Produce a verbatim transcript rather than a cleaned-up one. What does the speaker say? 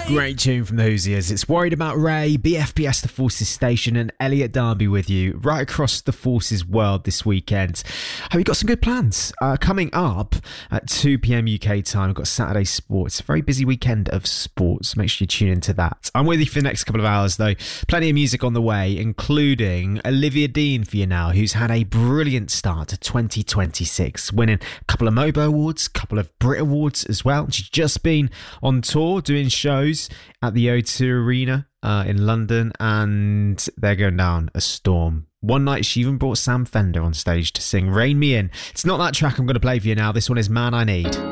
Great tune from the Hoosiers. It's Worried About Ray, B F P S The Forces Station, and Elliot Darby with you right across the Forces world this weekend. Have you got some good plans? Uh, coming up at two p.m. U K time, we've got Saturday Sports. A very busy weekend of sports. Make sure you tune into that. I'm with you for the next couple of hours, though. Plenty of music on the way, including Olivia Dean for you now, who's had a brilliant start to twenty twenty-six, winning a couple of Mobo Awards, a couple of Brit Awards as well. She's just been on tour doing shows at the O two Arena uh, in London, and they're going down a storm. One night she even brought Sam Fender on stage to sing Rain Me In. It's not that track I'm going to play for you now. This one is Man I Need.